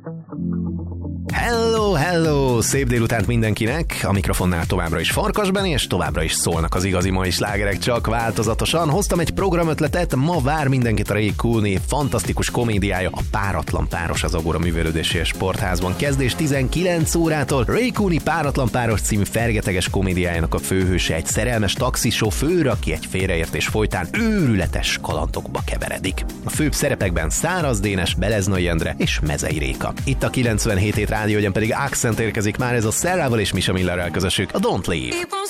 Hello! Szép délutánt mindenkinek! A mikrofonnál továbbra is Farkas Benni, és továbbra is szólnak az igazi mai slágerek, csak változatosan. Hoztam egy programötletet, ma vár mindenkit a Ray Cooney fantasztikus komédiája, a Páratlan páros az Agora Művelődési és Sportházban. Kezdés 19 órától. Ray Cooney Páratlan páros című fergeteges komédiájának a főhőse egy szerelmes taxisofőr, aki egy félreértés folytán őrületes kalandokba keveredik. A főbb szerepekben Száraz Dénes, Beleznai Endre és Mezei Réka. Itt a 97 Rádiógyan pedig Accent érkezik már, ez a Sarahval és Misha Millerrel közösük, a Don't Leave.